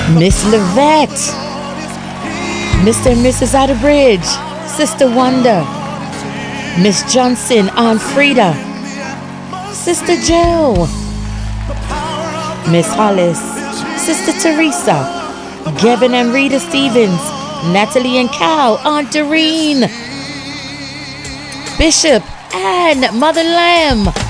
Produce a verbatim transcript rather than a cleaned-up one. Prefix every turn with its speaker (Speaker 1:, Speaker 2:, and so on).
Speaker 1: Miss Levette, Mister and Missus Atterbridge, Sister Wonder, Miss Johnson, Aunt Frida, Sister Joe, Miss Hollis, Sister Teresa, Gavin and Rita Stevens, Natalie and Cal, Aunt Doreen, Bishop and Mother Lamb,